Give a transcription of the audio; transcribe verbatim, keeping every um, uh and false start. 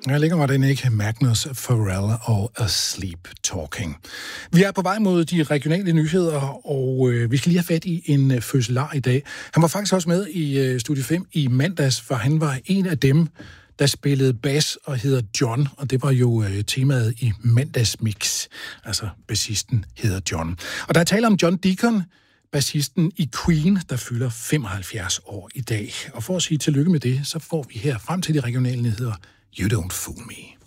Jeg ligger mig den ikke. Magnus Pharrell og Asleep Talking. Vi er på vej mod de regionale nyheder, og øh, vi skal lige have fat i en øh, fødselar i dag. Han var faktisk også med i øh, Studie fem i mandags, for han var en af dem, der spillede bass og hedder John, og det var jo øh, temaet i mandagsmix. Altså, bassisten hedder John. Og der er tale om John Deacon, bassisten i Queen, der fylder femoghalvfjerds år i dag. Og for at sige tillykke med det, så får vi her frem til de regionale nyheder You Don't Fool Me.